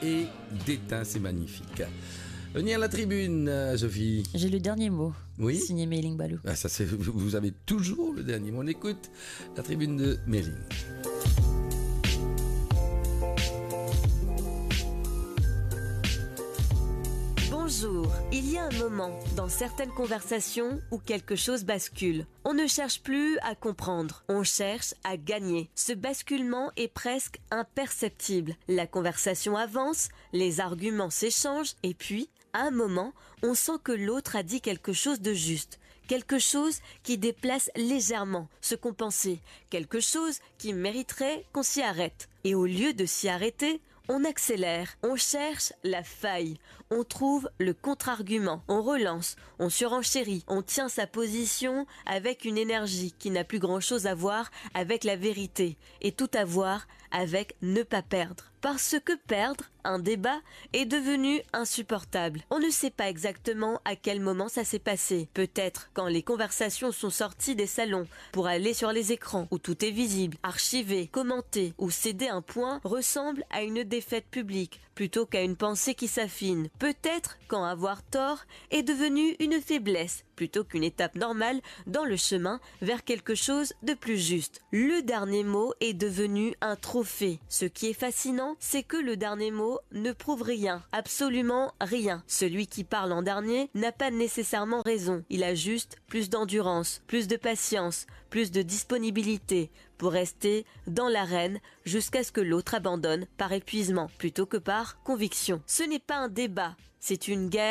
et d'étain, c'est magnifique. Venir à la tribune, Sophie. J'ai le dernier mot. Oui. Signé Mailing Balou. Ah, ça, vous avez toujours le dernier mot. On écoute la tribune de Mailing. Bonjour, il y a un moment dans certaines conversations où quelque chose bascule. On ne cherche plus à comprendre, on cherche à gagner. Ce basculement est presque imperceptible. La conversation avance, les arguments s'échangent et puis, à un moment, on sent que l'autre a dit quelque chose de juste. Quelque chose qui déplace légèrement ce qu'on pensait. Quelque chose qui mériterait qu'on s'y arrête. Et au lieu de s'y arrêter, on accélère, on cherche la faille, on trouve le contre-argument, on relance, on surenchérit, on tient sa position avec une énergie qui n'a plus grand-chose à voir avec la vérité et tout à voir avec ne pas perdre. Parce que perdre un débat est devenu insupportable. On ne sait pas exactement à quel moment ça s'est passé. Peut-être quand les conversations sont sorties des salons pour aller sur les écrans où tout est visible, archivé, commenté ou céder un point ressemble à une défaite publique plutôt qu'à une pensée qui s'affine. Peut-être quand avoir tort est devenu une faiblesse plutôt qu'une étape normale dans le chemin vers quelque chose de plus juste. Le dernier mot est devenu un trophée. Ce qui est fascinant, c'est que le dernier mot ne prouve rien, absolument rien. Celui qui parle en dernier n'a pas nécessairement raison. Il a juste plus d'endurance, plus de patience, plus de disponibilité pour rester dans l'arène jusqu'à ce que l'autre abandonne par épuisement plutôt que par conviction. Ce n'est pas un débat, c'est une guerre.